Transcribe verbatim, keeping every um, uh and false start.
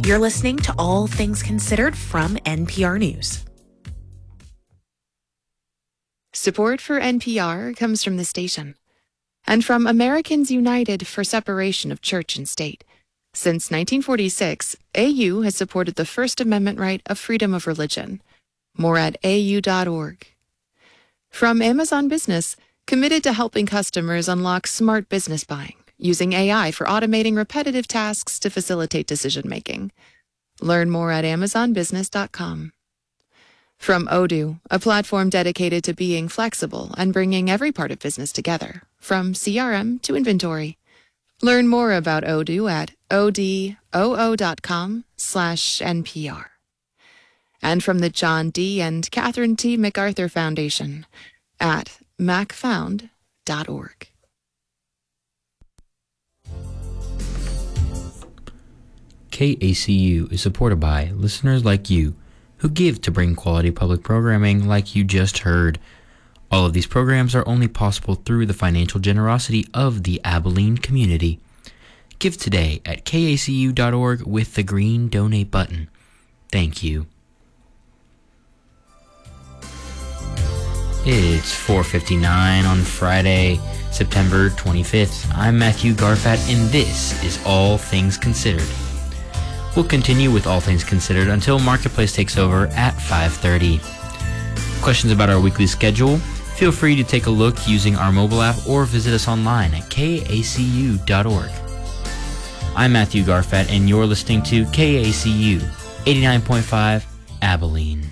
You're listening to All Things Considered from N P R News. Support for N P R comes from the station and from Americans United for Separation of Church and State. Since nineteen forty-six, A U has supported the First Amendment right of freedom of religion. More at A U dot org. From Amazon Business, committed to helping customers unlock smart business buying, using A I for automating repetitive tasks to facilitate decision-making. Learn more at amazon business dot com. From Odoo, a platform dedicated to being flexible and bringing every part of business together, from C R M to inventory. Learn more about Odoo at odoo.com slash NPR. And from the John D. and Catherine T. MacArthur Foundation at mac found dot org. K A C U is supported by listeners like you who give to bring quality public programming like you just heard. All of these programs are only possible through the financial generosity of the Abilene community. Give today at K A C U dot org with the green donate button. Thank you. It's four fifty-nine on Friday, September twenty-fifth. I'm Matthew Garfat, and this is All Things Considered. We'll continue with All Things Considered until Marketplace takes over at five thirty. Questions about our weekly schedule? Feel free to take a look using our mobile app or visit us online at K A C U dot org. I'm Matthew Garfat, and you're listening to K A C U eighty-nine point five Abilene.